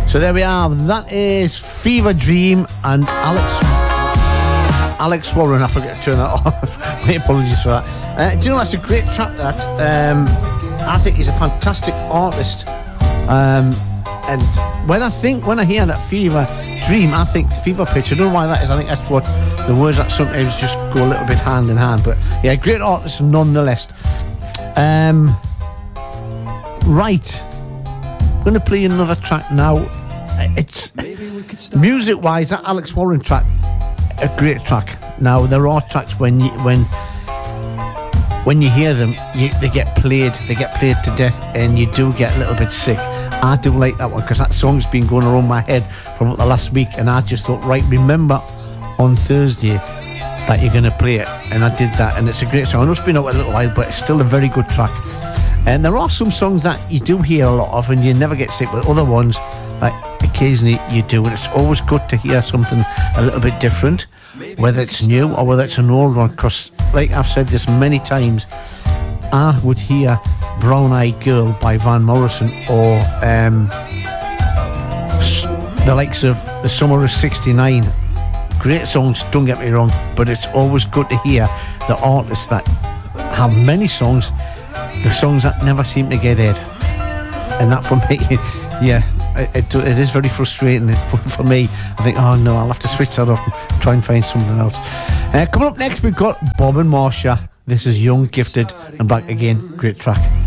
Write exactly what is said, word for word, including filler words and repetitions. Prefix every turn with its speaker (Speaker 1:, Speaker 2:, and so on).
Speaker 1: So there we are. That is Fever Dream and Alex Alex Warren. I forget to turn that off. My apologies for that. Uh, do you know, that's a great track, that. Um, I think he's a fantastic artist. Um, and when I think, when I hear that Fever Dream, I think Fever Pitch. I don't know why that is. I think that's what the words that sometimes just go a little bit hand in hand. But yeah, great artist nonetheless. Um, right. I'm going to play another track now. It's music-wise, that Alex Warren track, a great track. Now there are tracks when you when when you hear them, you, they get played, they get played to death, and you do get a little bit sick. I do like that one because that song's been going around my head from the last week, and I just thought, right, remember on Thursday that you're going to play it, and I did that, and it's a great song. I know it's been out a little while, but it's still a very good track. And there are some songs that you do hear a lot of and you never get sick with. Other ones, like occasionally you do, and it's always good to hear something a little bit different, whether it's new or whether it's an old one, because like I've said this many times, I would hear Brown Eyed Girl by Van Morrison, or um, the likes of The Summer of sixty-nine. Great songs, don't get me wrong, but it's always good to hear the artists that have many songs, the songs that never seem to get aired. And that for me, yeah, it, it is very frustrating for, for me. I think, oh no, I'll have to switch that up and try and find something else. Uh, coming up next, we've got Bob and Marsha. This is Young, Gifted and Back Again. Great track.